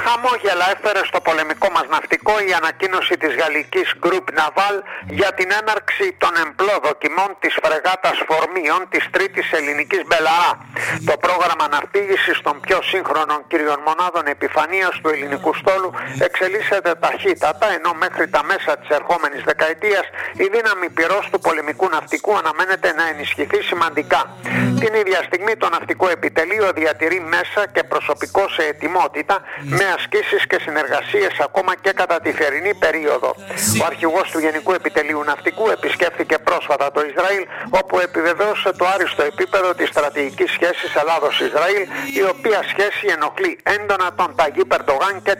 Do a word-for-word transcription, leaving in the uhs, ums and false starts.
Χαμόγελα έφερε στο πολεμικό μας ναυτικό η ανακοίνωση της γαλλικής Group Naval για την έναρξη των εμπλό δοκιμών της φρεγάτας Φορμίων της τρίτης ελληνικής Μπελαά. Το πρόγραμμα ναυπήγησης των πιο σύγχρονων κύριων μονάδων επιφανείας του ελληνικού στόλου εξελίσσεται ταχύτατα, ενώ μέχρι τα μέσα της ερχόμενης δεκαετίας η δύναμη πυρός του πολεμικού ναυτικού αναμένεται να ενισχυθεί σημαντικά. Την ίδια στιγμή το ναυτικό επιτελείο διατηρεί μέσα και προσωπικό σε ετοιμότητα με ασκήσεις και συνεργασίες ακόμα και κατά τη θερινή περίοδο. Ο αρχηγός του Γενικού Επιτελείου Ναυτικού επισκέφθηκε πρόσφατα το Ισραήλ, όπου επιβεβαίωσε το άριστο επίπεδο της στρατηγικής σχέσης Ελλάδος-Ισραήλ, η οποία σχέση ενοχλεί έντονα τον Ταγίπ Ερντογάν και